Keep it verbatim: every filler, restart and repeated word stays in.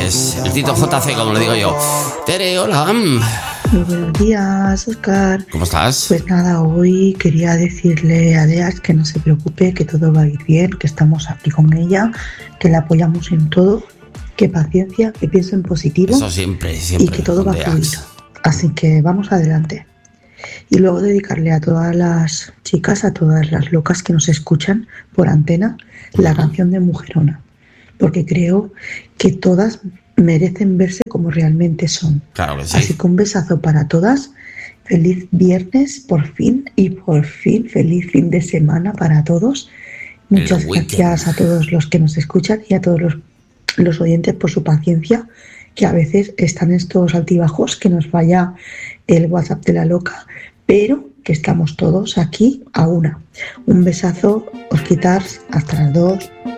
viernes. El Tito J C, como le digo yo. Tere, hola. Muy buenos días, Óscar. ¿Cómo estás? Pues nada, hoy quería decirle a Deas que no se preocupe, que todo va a ir bien, que estamos aquí con ella, que la apoyamos en todo, que paciencia, que piense en positivo. Eso siempre, siempre. Y que todo va a fluir. Así que vamos adelante. Y luego dedicarle a todas las chicas, a todas las locas que nos escuchan por antena, la canción de Mujerona. Porque creo que todas merecen verse como realmente son. Claro que sí. Así que un besazo para todas. Feliz viernes, por fin, y por fin, feliz fin de semana para todos. Muchas gracias a todos los que nos escuchan y a todos los, los oyentes por su paciencia, que a veces están estos altibajos, que nos vaya el WhatsApp de la loca, pero que estamos todos aquí a una. Un besazo, os quitáis hasta las dos.